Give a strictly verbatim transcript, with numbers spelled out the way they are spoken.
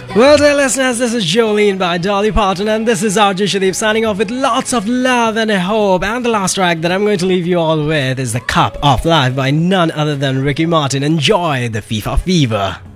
Well, dear listeners, this is Jolene by Dolly Parton, and this is Arjun Shadeep signing off with lots of love and hope. And the last track that I'm going to leave you all with is The Cup of Life by none other than Ricky Martin. Enjoy the FIFA Fever.